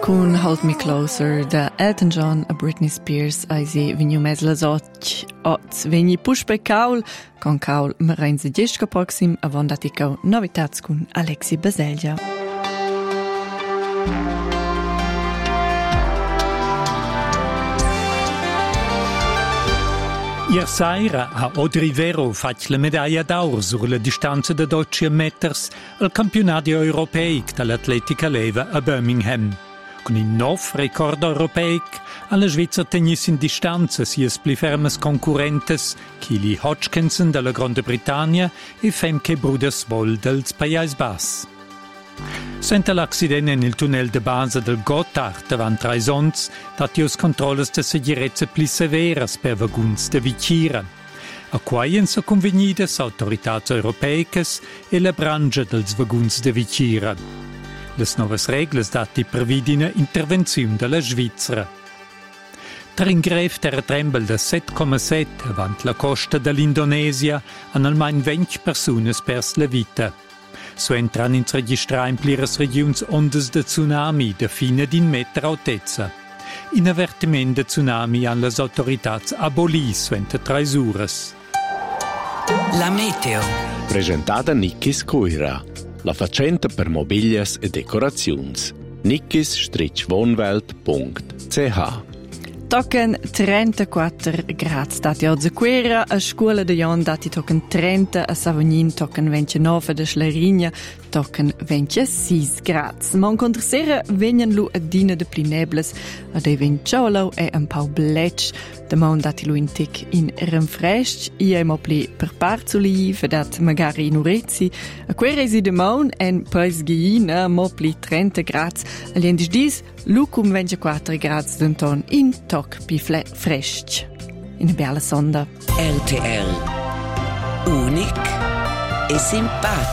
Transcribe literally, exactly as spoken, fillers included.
Con Hold Me Closer da Elton John a Britney Spears eisi vegniu mes las otg oz vegni push per caul con caul marenze gesca proxim avon daticau novitats con Alexi Baselgia. Ier saira ha Audrey Vero fatg la medaglia d'aur sur la distanza de dodici meters al campionato europeic dall'atletica leva a Birmingham. Con in nov record europeic alla Svizzer tennis in distanza sias pli fermes concurrentes Kili Hodgkinson dalla Grande Britannia e Femke Bruderswold dels Pajais Bas. Senta l'accidente nel tunnel de base del Gotthard davant Traisons, dat ios controlles de segirezza pli severas per vaguns de vicira. A quaien so convenidas autoritats europeicas e la brangia dels vaguns de vicira. Les novas reglas dati previdina intervenziun della Svizzera. Tra in gref terra trembel de set comma sette avant la costa dell'Indonesia han almain venti persunas pers la vita. So entran ins registrar in pliras regiuns ondas de tsunami de fina d'in meter altezza. In avertiment de tsunami han las autoritats aboli suente trais uras. La meteo. Presentata Nickis Coira. La facenta per mobilias e decoraziuns. nickis wohnwelt punkt c h. Tocken trentaquattro gradi dati oggi quera, a scuola de Jon dati tocken trenta, a Savognin tocken ventinove, de Schlerigna tocken ventisei gradi. Ma incontra sera venien lu a dina de plinebles, a dei venciolo e un pau bletch, de mon dati lu in tic in renfresc, i e mo pli per parzuli, vedat magari in urezzi, a quera esi de mon en presghiina mo pli trenta gradi, aliendis dis, lu cum ventiquattro gradi denton in toc pi fresc. In a bella sonda. L T L. Unic e simpatico.